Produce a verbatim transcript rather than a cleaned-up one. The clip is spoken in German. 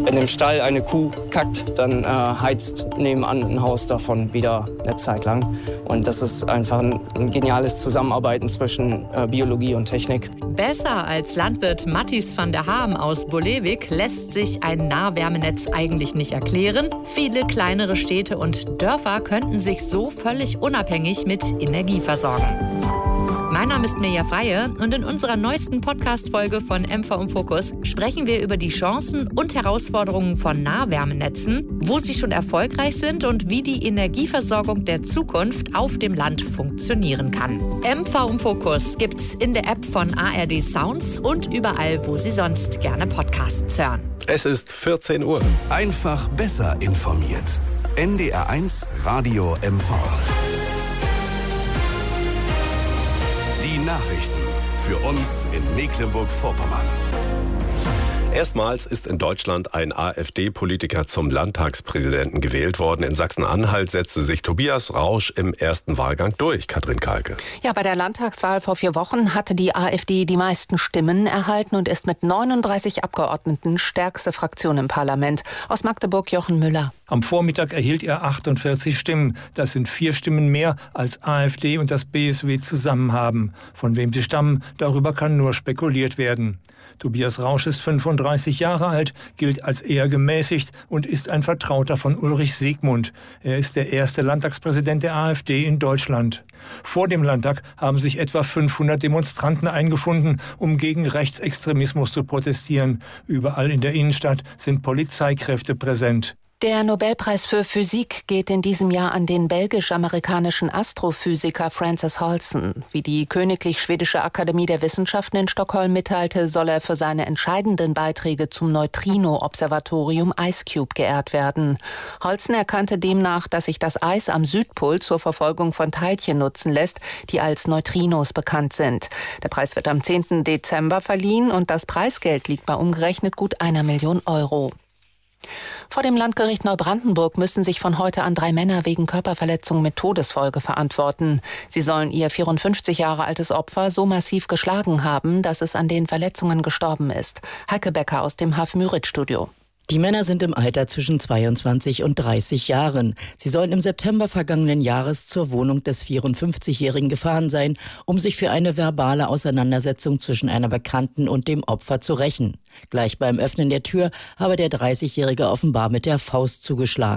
Wenn im Stall eine Kuh kackt, dann äh, heizt nebenan ein Haus davon wieder eine Zeit lang. Und das ist einfach ein, ein geniales Zusammenarbeiten zwischen äh, Biologie und Technik. Besser als Landwirt Matthijs van der Haam aus Bolewik lässt sich ein Nahwärmenetz eigentlich nicht erklären. Viele kleinere Städte und Dörfer könnten sich so völlig unabhängig mit Energie versorgen. Mein Name ist Mirja Freie und in unserer neuesten Podcast-Folge von M V im Fokus sprechen wir über die Chancen und Herausforderungen von Nahwärmenetzen, wo sie schon erfolgreich sind und wie die Energieversorgung der Zukunft auf dem Land funktionieren kann. M V im Fokus gibt's in der App von A R D Sounds und überall, wo Sie sonst gerne Podcasts hören. Es ist vierzehn Uhr. Einfach besser informiert. N D R eins Radio M V. Die Nachrichten für uns in Mecklenburg-Vorpommern. Erstmals ist in Deutschland ein AfD-Politiker zum Landtagspräsidenten gewählt worden. In Sachsen-Anhalt setzte sich Tobias Rausch im ersten Wahlgang durch. Katrin Kalke. Ja, bei der Landtagswahl vor vier Wochen hatte die AfD die meisten Stimmen erhalten und ist mit neununddreißig Abgeordneten stärkste Fraktion im Parlament. Aus Magdeburg Jochen Müller. Am Vormittag erhielt er achtundvierzig Stimmen. Das sind vier Stimmen mehr, als AfD und das B S W zusammen haben. Von wem sie stammen, darüber kann nur spekuliert werden. Tobias Rausch ist fünfunddreißig Jahre alt, gilt als eher gemäßigt und ist ein Vertrauter von Ulrich Siegmund. Er ist der erste Landtagspräsident der AfD in Deutschland. Vor dem Landtag haben sich etwa fünfhundert Demonstranten eingefunden, um gegen Rechtsextremismus zu protestieren. Überall in der Innenstadt sind Polizeikräfte präsent. Der Nobelpreis für Physik geht in diesem Jahr an den belgisch-amerikanischen Astrophysiker Francis Halson. Wie die Königlich Schwedische Akademie der Wissenschaften in Stockholm mitteilte, soll er für seine entscheidenden Beiträge zum Neutrino-Observatorium IceCube geehrt werden. Halson erkannte demnach, dass sich das Eis am Südpol zur Verfolgung von Teilchen nutzen lässt, die als Neutrinos bekannt sind. Der Preis wird am zehnten Dezember verliehen und das Preisgeld liegt bei umgerechnet gut einer Million Euro. Vor dem Landgericht Neubrandenburg müssen sich von heute an drei Männer wegen Körperverletzung mit Todesfolge verantworten. Sie sollen ihr vierundfünfzig Jahre altes Opfer so massiv geschlagen haben, dass es an den Verletzungen gestorben ist. Heike Becker aus dem Haf-Müritz-Studio. Die Männer sind im Alter zwischen zweiundzwanzig und dreißig Jahren. Sie sollen im September vergangenen Jahres zur Wohnung des vierundfünfzigjährigen gefahren sein, um sich für eine verbale Auseinandersetzung zwischen einer Bekannten und dem Opfer zu rächen. Gleich beim Öffnen der Tür habe der dreißigjährige offenbar mit der Faust zugeschlagen.